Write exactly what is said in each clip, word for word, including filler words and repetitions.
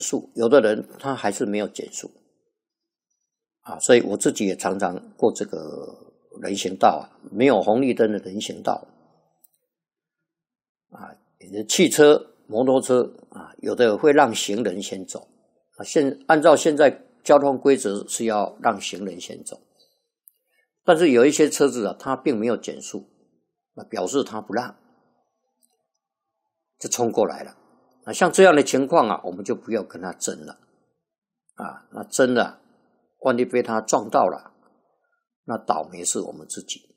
速，有的人他还是没有减速啊，所以我自己也常常过这个人行道啊，没有红绿灯的人行道啊，汽车、摩托车啊，有的会让行人先走啊。现按照现在交通规则是要让行人先走，但是有一些车子啊，它并没有减速，那表示它不让，就冲过来了。那像这样的情况啊，我们就不要跟他争了啊。那争了，万一被他撞到了，那倒霉是我们自己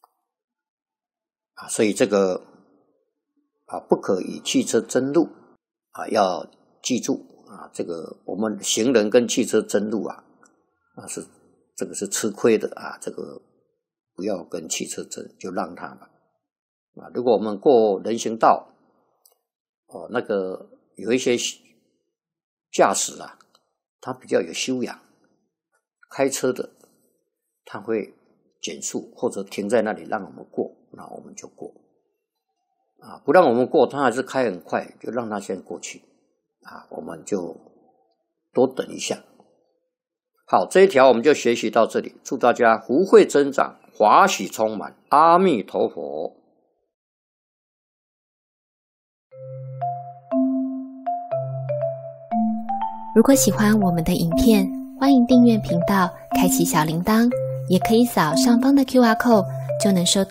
啊。所以这个啊，不可与汽车争路啊，要记住啊，这个我们行人跟汽车争路啊，啊是这个是吃亏的啊，这个不要跟汽车争，就让他吧啊。如果我们过人行道，哦，那个有一些驾驶啊，他比较有修养，开车的他会减速或者停在那里让我们过，那我们就过啊，不让我们过，他还是开很快，就让他先过去啊，我们就多等一下。好，这一条我们就学习到这里，祝大家福慧增长，华喜充满，阿弥陀佛。 如果喜欢我们的影片，欢迎订阅频道，开启小铃铛，也可以扫上方的 Q R code，就能收到